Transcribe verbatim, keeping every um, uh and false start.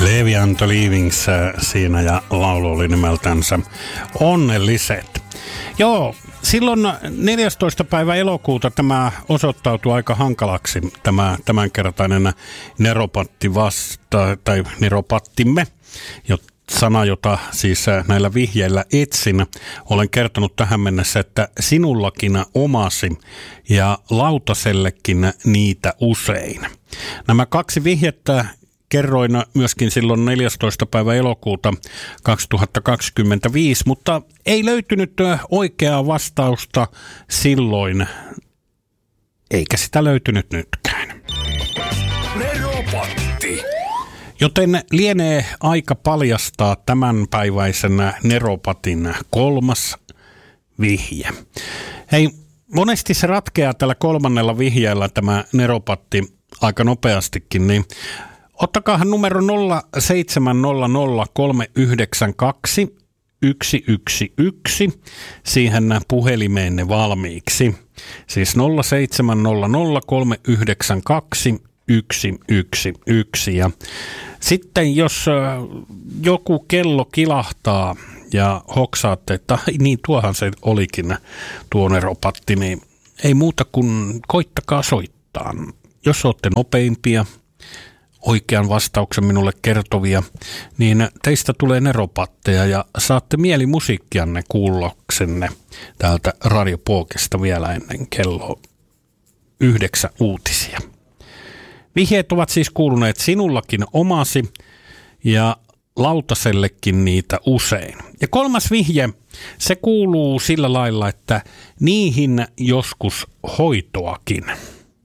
Levi and the Leavings siinä ja laulu oli nimeltänsä Onnelliset. Joo, silloin neljästoista päivä elokuuta tämä osoittautui aika hankalaksi, tämä tämänkertainen neropatti vasta, tai neropattimme, sana, jota siis näillä vihjeillä etsin. Olen kertonut tähän mennessä, että sinullakin omasi ja Lautasellekin niitä usein. Nämä kaksi vihjettä kerroin myöskin silloin neljästoista päivä elokuuta kaksituhattakaksikymmentäviisi, mutta ei löytynyt oikeaa vastausta silloin, eikä sitä löytynyt nytkään. Neropatti. Joten lienee aika paljastaa tämänpäiväisen neropatin kolmas vihje. Hei, monesti se ratkeaa tällä kolmannella vihjeellä tämä neropatti aika nopeastikin, niin ottakaahan numero nolla seitsemän nolla nolla kolme yhdeksän kaksi yksi yksi yksi siihen puhelimeenne valmiiksi. Siis nolla seitsemän nolla nolla kolme yhdeksän kaksi yksi yksi yksi. Ja sitten jos joku kello kilahtaa ja hoksaatte, että niin tuohan se olikin tuo neropatti, niin ei muuta kuin koittakaa soittaa. Jos olette nopeimpia, oikean vastauksen minulle kertovia, niin teistä tulee neropatteja ja saatte mielimusiikkianne kuullaksenne täältä Radio Pookesta vielä ennen kello yhdeksän uutisia. Vihjeet ovat siis kuuluneet sinullakin omasi ja Lautasellekin niitä usein. Ja kolmas vihje, se kuuluu sillä lailla, että niihin joskus hoitoakin.